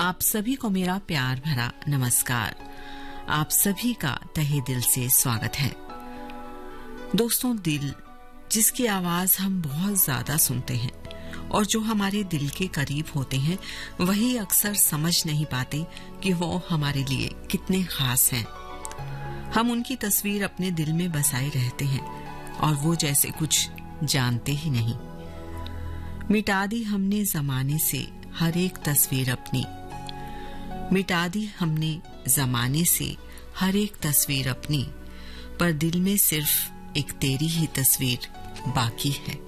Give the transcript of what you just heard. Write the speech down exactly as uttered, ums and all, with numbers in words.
आप सभी को मेरा प्यार भरा नमस्कार। आप सभी का तहे दिल से स्वागत है। दोस्तों, दिल जिसकी आवाज हम बहुत ज्यादा सुनते हैं और जो हमारे दिल के करीब होते हैं, वही अक्सर समझ नहीं पाते कि वो हमारे लिए कितने खास हैं। हम उनकी तस्वीर अपने दिल में बसाए रहते हैं और वो जैसे कुछ जानते ही नहीं। मिटा दी हमने जमाने से हर एक तस्वीर अपनी, मिटा दी हमने जमाने से हर एक तस्वीर अपनी, पर दिल में सिर्फ एक तेरी ही तस्वीर बाकी है।